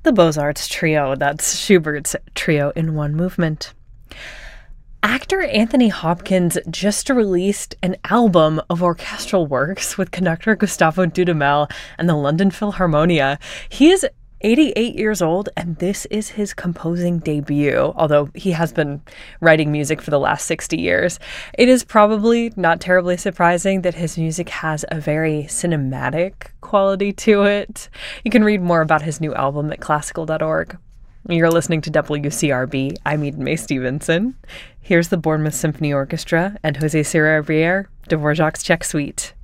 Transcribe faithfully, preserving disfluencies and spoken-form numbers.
the Beaux-Arts Trio. That's Schubert's Trio in One Movement. Actor Anthony Hopkins just released an album of orchestral works with conductor Gustavo Dudamel and the London Philharmonia. He is eighty-eight years old, and this is his composing debut, although he has been writing music for the last sixty years. It is probably not terribly surprising that his music has a very cinematic quality to it. You can read more about his new album at classical dot org. You're listening to W C R B. I'm Eden Mae Stevenson. Here's the Bournemouth Symphony Orchestra and Jose Sierra Rier, Dvorak's Czech Suite.